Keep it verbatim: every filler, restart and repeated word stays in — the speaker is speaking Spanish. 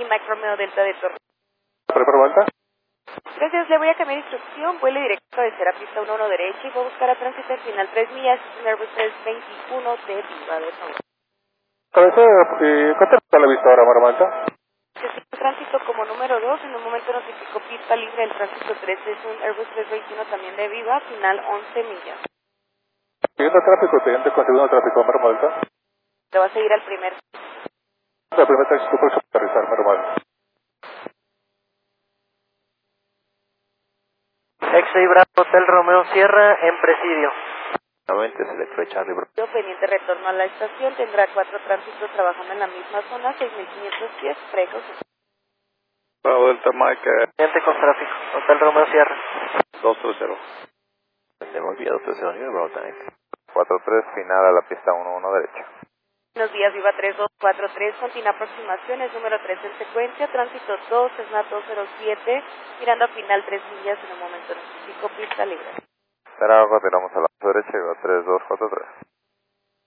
y Mike Romeo Delta de Torre. ¿Preparo vuelta? Gracias, le voy a cambiar instrucción, vuele directo de ser a pista uno uno derecha y voy a buscar a tránsito al final tres millas, en Airbus trescientos veintiuno de Viva de favor. Cabeza, eh, ¿cuánto está la vista ahora, Marmanta? El tránsito como número dos, en un momento notificó pista libre, el tránsito tres es un Airbus trescientos veintiuno también de Viva, final once millas. Siguiendo tráfico, siguiente con segundo tráfico, Marmanta. Te va a seguir al primer. La primera taxi, tú puedes aterrizar, Marmanta. X-Ray Bravo Hotel Romeo Sierra en Presidio. Nuevamente se le fue Charlie Bravo. Pendiente retorno a la estación, tendrá cuatro tránsitos trabajando en la misma zona, seis mil quinientos diez, precos. Bravo Delta Mike. Siguiente con tráfico, Hotel Romeo Sierra. dos tres cero. Tenemos vía dos tres cero, Bravo Tank. cuatro tres, final a la pista uno uno derecha. Buenos días, Viva tres dos cuatro tres, continua aproximaciones, número tres en secuencia, tránsito dos, Cessna dos cero siete, mirando a final tres millas, en un momento notifico pista libre. Será, continuamos a la derecha y va tres dos cuatro tres.